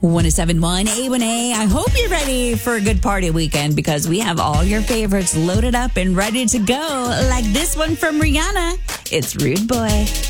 1071 A1A. I hope you're ready for a good party weekend because we have all your favorites loaded up and ready to go. Like this one from Rihanna. It's Rude Boy.